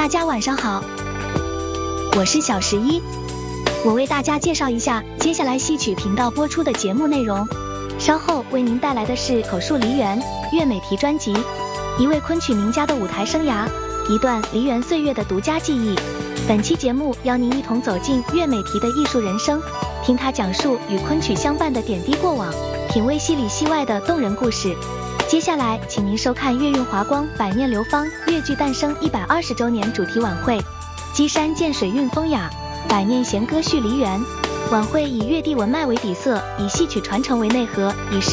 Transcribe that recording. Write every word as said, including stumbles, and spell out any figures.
家晚上好，我是小十一，我为大家介绍一下接下来戏曲频道播出的节目内容。稍后为您带来的是口述梨园粤美题专辑，一位昆曲名家的舞台生涯，一段梨园岁月的独家记忆。本期节目邀您一同走进粤美题的艺术人生，听他讲述与昆曲相伴的点滴过往，品味戏里戏外的动人故事。接下来请您收看粤韵华光百念流芳粤剧诞生一百二十周年主题晚会，稽山见水韵风雅，百念弦歌续梨园。晚会以粤地文脉为底色，以戏曲传承为内核，以